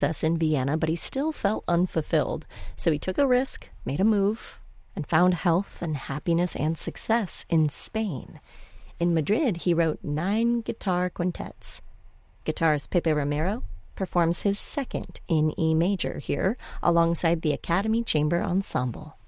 success in Vienna, but he still felt unfulfilled. So he took a risk, made a move, and found health and happiness and success in Spain. In Madrid, he wrote 9 guitar quintets. Guitarist Pepe Romero performs his second in E major here, alongside the Academy Chamber Ensemble.